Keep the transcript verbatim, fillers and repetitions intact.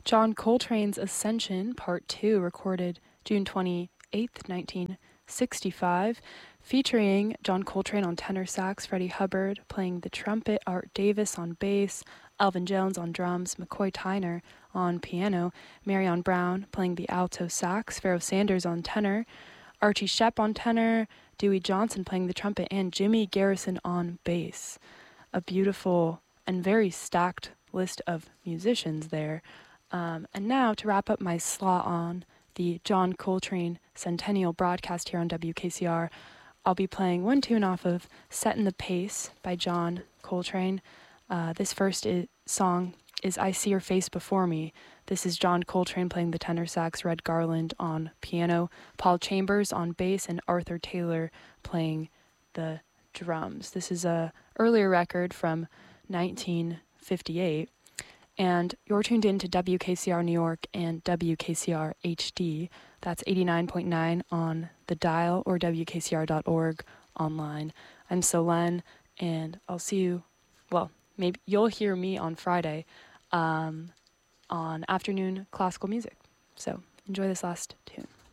John Coltrane's Ascension, Part two, recorded June twenty-eighth, nineteen sixty-five, featuring John Coltrane on tenor sax, Freddie Hubbard playing the trumpet, Art Davis on bass, Elvin Jones on drums, McCoy Tyner on piano, Marion Brown playing the alto sax, Pharoah Sanders on tenor, Archie Shepp on tenor, Dewey Johnson playing the trumpet, and Jimmy Garrison on bass. A beautiful and very stacked list of musicians there. Um, and now, to wrap up my slot on the John Coltrane Centennial broadcast here on W K C R, I'll be playing one tune off of Settin' the Pace by John Coltrane. Uh, this first I- song is I See Your Face Before Me. This is John Coltrane playing the tenor sax, Red Garland on piano, Paul Chambers on bass, and Arthur Taylor playing the drums. This is a earlier record from nineteen fifty-eight. And you're tuned in to W K C R New York and W K C R H D. That's eighty-nine point nine on the dial or W K C R dot org online. I'm Solen, and I'll see you, well, maybe you'll hear me on Friday um, on Afternoon Classical Music. So enjoy this last tune.